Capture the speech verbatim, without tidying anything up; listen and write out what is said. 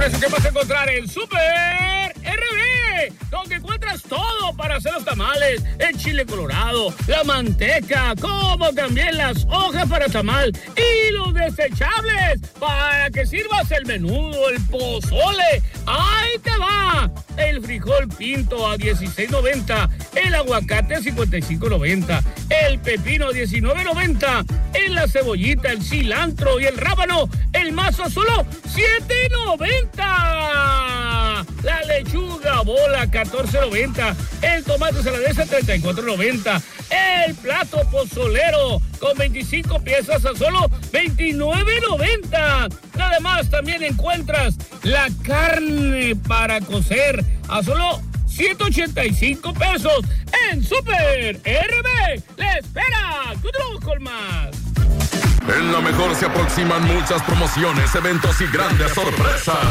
eso que vas a encontrar en Super R B, donde encuentras todo para hacer los tamales, el chile colorado, la manteca, como también las hojas para tamal y los desechables para que sirvas el menudo, el pozole. ¡Ahí te va! El frijol pinto a dieciséis noventa, el aguacate a cincuenta y cinco noventa, el pepino a diecinueve noventa, en la cebollita, el cilantro y el rábano, el mazo a solo siete noventa. La lechuga bola a catorce noventa, el tomate saladeza a treinta y cuatro noventa, el plato pozolero con veinticinco piezas a solo veintinueve noventa. Además también encuentras la carne para cocer a solo ciento ochenta y cinco pesos en Super R B. ¡Le espera! ¡Continuamos con más! En la mejor se aproximan muchas promociones, eventos y grandes sorpresas.